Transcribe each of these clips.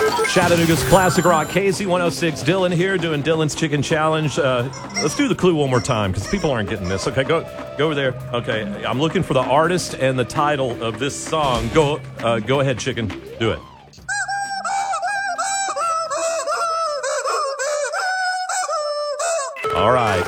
Chattanooga's classic rock, KZ106. Dylan here doing Dylan's Chicken Challenge. Let's do the clue one more time because people aren't getting this. Okay, go over there. Okay, I'm looking for the artist and the title of this song. Go ahead, Chicken. Do it. All right,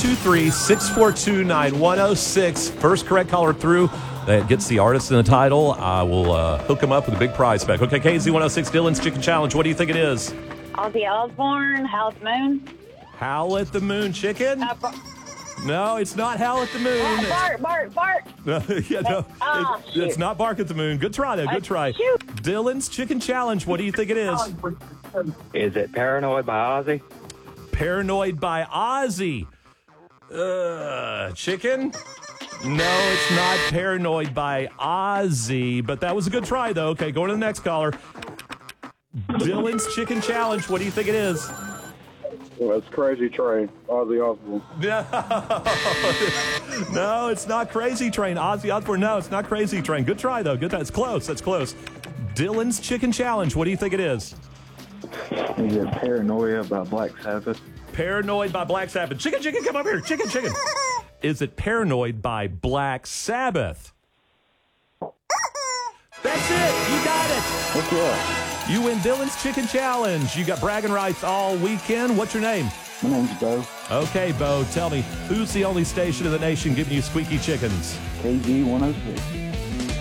423-642-9106. First correct caller through that gets the artist and the title. I will hook them up with a big prize pack. Okay, KZ106, Dylan's Chicken Challenge. What do you think it is? Ozzy Osbourne, Howl at the Moon. Howl at the Moon, Chicken? No, it's not Howl at the Moon. Bark. Yeah, no, it's not Bark at the Moon. Good try, though. Good try. Shoot. Dylan's Chicken Challenge. What do you think it is? Is it Paranoid by Ozzy? Paranoid by Ozzy. Chicken? No, it's not Paranoid by Ozzy, but that was a good try, though. Okay, going to the next caller. Dylan's Chicken Challenge. What do you think it is? Well, it's Crazy Train, Ozzy Osbourne. No, it's not Crazy Train. Ozzy Osbourne. No, it's not Crazy Train. Good try, though. Good try. It's close. That's close. Dylan's Chicken Challenge. What do you think it is? Is it Paranoia by Black Sabbath? Paranoid by Black Sabbath. Chicken, come up here. Chicken. Is it Paranoid by Black Sabbath? That's it. You got it. What's up? You win Dylan's Chicken Challenge. You got bragging rights all weekend. What's your name? My name's Bo. Okay, Bo, tell me, who's the only station in the nation giving you squeaky chickens? KG106.